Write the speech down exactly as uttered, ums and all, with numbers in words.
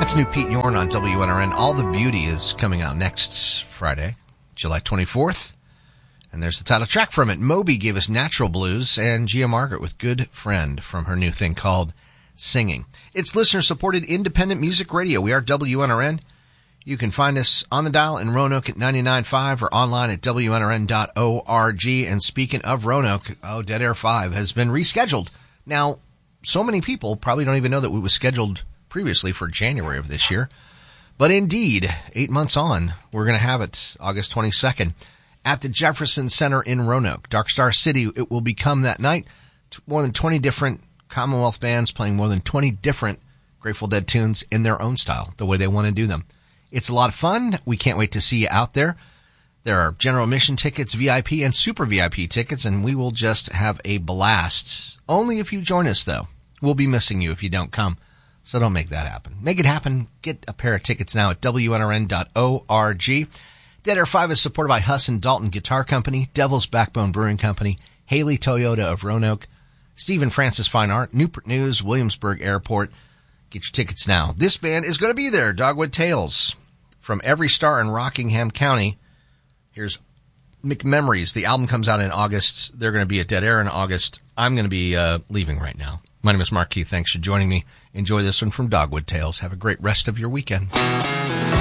That's new Pete Yorn on W N R N. All the Beauty is coming out next Friday, July twenty-fourth. And there's the title track from it. Moby gave us Natural Blues, and Gia Margaret with Good Friend from her new thing called Singing. It's listener-supported independent music radio. We are W N R N. You can find us on the dial in Roanoke at ninety-nine point five or online at W N R N dot org. And speaking of Roanoke, oh, Dead Air five has been rescheduled. Now, so many people probably don't even know that it was scheduled previously for January of this year. But indeed, eight months on, we're going to have it August twenty-second at the Jefferson Center in Roanoke. Dark Star City, it will become that night. More than twenty different Commonwealth bands playing more than twenty different Grateful Dead tunes in their own style, the way they want to do them. It's a lot of fun. We can't wait to see you out there. There are general admission tickets, V I P, and super V I P tickets, and we will just have a blast. Only if you join us, though. We'll be missing you if you don't come, so don't make that happen. Make it happen. Get a pair of tickets now at W N R N dot org. Dead Air five is supported by Huss and Dalton Guitar Company, Devil's Backbone Brewing Company, Haley Toyota of Roanoke, Stephen Francis Fine Art, Newport News, Williamsburg Airport. Get your tickets now. This band is going to be there, Dogwood Tales. From every star in Rockingham County, here's McMemories. The album comes out in August. They're going to be at Dead Air in August. I'm going to be uh, leaving right now. My name is Mark Keith. Thanks for joining me. Enjoy this one from Dogwood Tales. Have a great rest of your weekend.